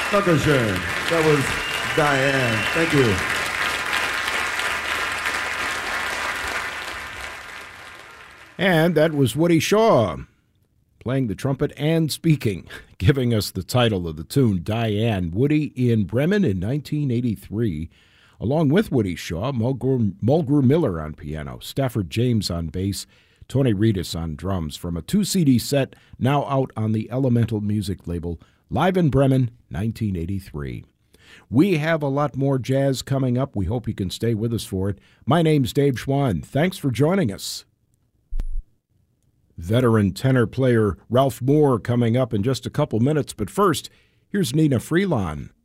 Dankeschön. That was Diane. Thank you. And that was Woody Shaw, playing the trumpet and speaking, giving us the title of the tune, Diane. Woody in Bremen in 1983, along with Woody Shaw, Mulgrew Miller on piano, Stafford James on bass, Tony Reedus on drums, from a 2-CD set now out on the Elemental Music label, Live in Bremen, 1983. We have a lot more jazz coming up. We hope you can stay with us for it. My name's Dave Schwann. Thanks for joining us. Veteran tenor player Ralph Moore coming up in just a couple minutes, but first, here's Nina Freelon.